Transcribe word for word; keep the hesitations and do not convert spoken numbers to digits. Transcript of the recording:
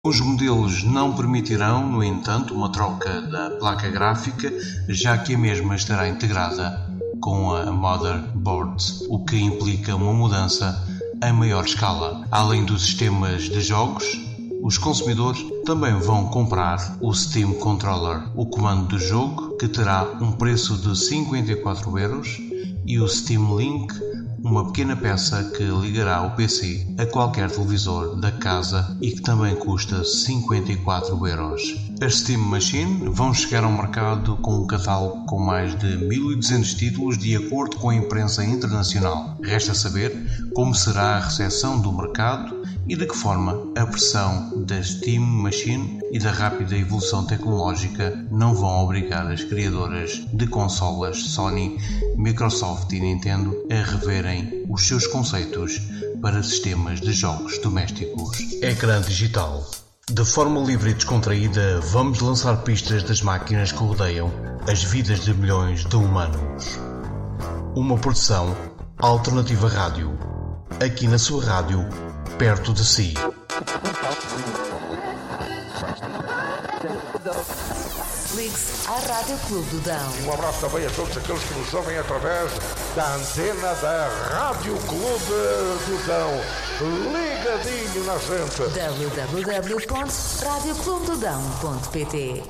Os modelos não permitirão, no entanto, uma troca da placa gráfica, já que a mesma estará integrada com a motherboard, o que implica uma mudança em maior escala. Além dos sistemas de jogos, os consumidores também vão comprar o Steam Controller, o comando do jogo, que terá um preço de cinquenta e quatro euros, e o Steam Link, uma pequena peça que ligará o P C a qualquer televisor da casa e que também custa cinquenta e quatro euros. As Steam Machine vão chegar ao mercado com um catálogo com mais de mil e duzentos títulos de acordo com a imprensa internacional. Resta saber como será a recepção do mercado e de que forma a pressão da Steam Machine e da rápida evolução tecnológica não vão obrigar as criadoras de consolas Sony, Microsoft e Nintendo a reverem os seus conceitos para sistemas de jogos domésticos. Ecrã digital. De forma livre e descontraída, vamos lançar pistas das máquinas que rodeiam as vidas de milhões de humanos. Uma produção Alternativa Rádio. Aqui na sua rádio, perto de si. Ligue-se à Rádio Clube do Dão. Um abraço também a todos aqueles que nos ouvem através da antena da Rádio Clube do Dão. Ligadinho na gente. w w w ponto rádio clube do dão ponto p t